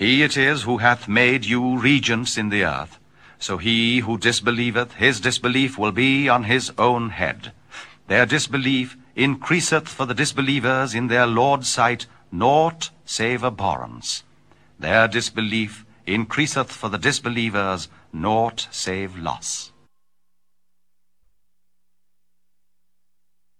He it is who hath made you regents in the earth. So he who disbelieveth, his disbelief will be on his own head. Their disbelief increaseth for the disbelievers in their Lord's sight naught save abhorrence. Their disbelief increaseth for the disbelievers naught save loss.